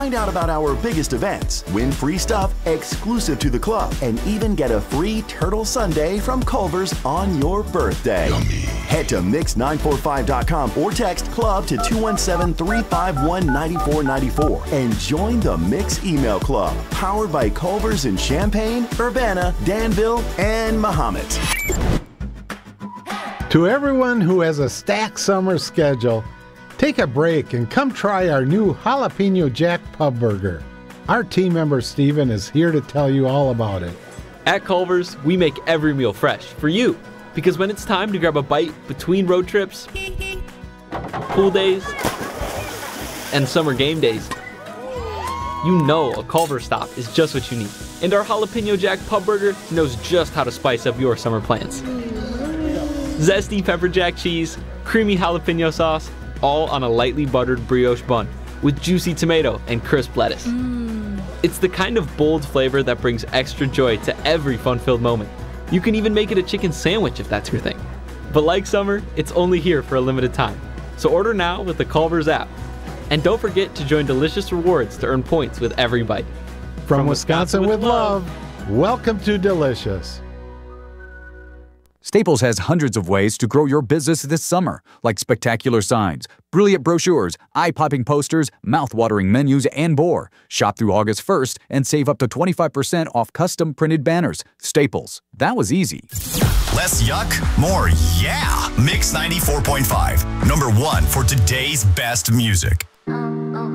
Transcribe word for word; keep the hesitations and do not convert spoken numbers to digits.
Find out about our biggest events, win free stuff exclusive to the club, and even get a free turtle sundae from Culver's on your birthday. Yummy. Head to mix nine four five dot com or text club to two one seven, three five one, nine four nine four and join the Mix Email Club, powered by Culver's in Champaign, Urbana, Danville, and Mahomet. To everyone who has a stacked summer schedule, take a break and come try our new Jalapeno Jack Pub Burger. Our team member Steven is here to tell you all about it. At Culver's, we make every meal fresh for you. Because when it's time to grab a bite between road trips, pool days, and summer game days, you know a Culver's stop is just what you need. And our Jalapeno Jack Pub Burger knows just how to spice up your summer plans. Zesty pepper jack cheese, creamy jalapeno sauce, all on a lightly buttered brioche bun with juicy tomato and crisp lettuce. Mm. It's the kind of bold flavor that brings extra joy to every fun-filled moment. You can even make it a chicken sandwich if that's your thing. But like summer, it's only here for a limited time. So order now with the Culver's app. And don't forget to join Delicious Rewards to earn points with every bite. From, From Wisconsin, Wisconsin with love, love, welcome to Delicious. Staples has hundreds of ways to grow your business this summer, like spectacular signs, brilliant brochures, eye-popping posters, mouth-watering menus, and more. Shop through August first and save up to twenty-five percent off custom printed banners. Staples. That was easy. Less yuck, more yeah. Mix ninety-four point five. Number one for today's best music.